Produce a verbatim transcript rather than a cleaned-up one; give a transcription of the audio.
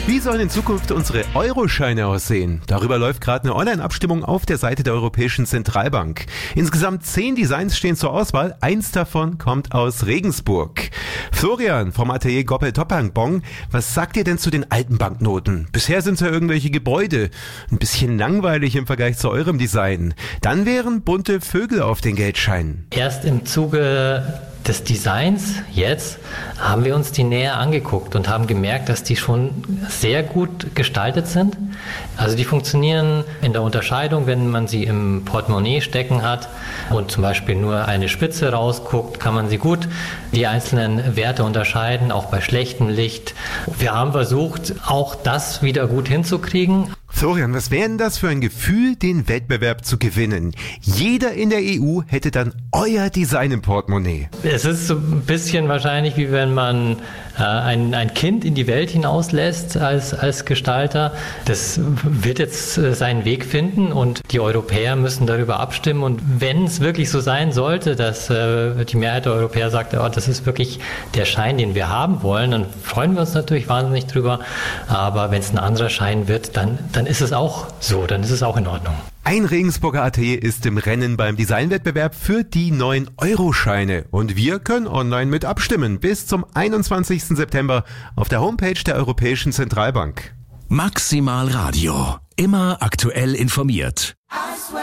Wie sollen in Zukunft unsere Euroscheine aussehen? Darüber läuft gerade eine Online-Abstimmung auf der Seite der Europäischen Zentralbank. Insgesamt zehn Designs stehen zur Auswahl. Eins davon kommt aus Regensburg. Florian vom Atelier Goppel-Toppang-Bong, was sagt ihr denn zu den alten Banknoten? Bisher sind es ja irgendwelche Gebäude. Ein bisschen langweilig im Vergleich zu eurem Design. Dann wären bunte Vögel auf den Geldscheinen. Erst im Zuge des Designs jetzt haben wir uns die näher angeguckt und haben gemerkt, dass die schon sehr gut gestaltet sind. Also die funktionieren in der Unterscheidung, wenn man sie im Portemonnaie stecken hat und zum Beispiel nur eine Spitze rausguckt, kann man sie gut die einzelnen Werte unterscheiden, auch bei schlechtem Licht. Wir haben versucht, auch das wieder gut hinzukriegen. Florian, was wäre denn das für ein Gefühl, den Wettbewerb zu gewinnen? Jeder in der E U hätte dann euer Design im Portemonnaie. Es ist so ein bisschen wahrscheinlich, wie wenn man äh, ein, ein Kind in die Welt hinauslässt als, als Gestalter. Das wird jetzt äh, seinen Weg finden und die Europäer müssen darüber abstimmen. Und wenn es wirklich so sein sollte, dass äh, die Mehrheit der Europäer sagt, oh, das ist wirklich der Schein, den wir haben wollen, dann freuen wir uns natürlich wahnsinnig drüber. Aber wenn es ein anderer Schein wird, dann, dann ist es auch so, dann ist es auch in Ordnung. Ein Regensburger Atelier ist im Rennen beim Designwettbewerb für die neuen Euroscheine. Und wir können online mit abstimmen bis zum einundzwanzigsten September auf der Homepage der Europäischen Zentralbank. Maximal Radio. Immer aktuell informiert.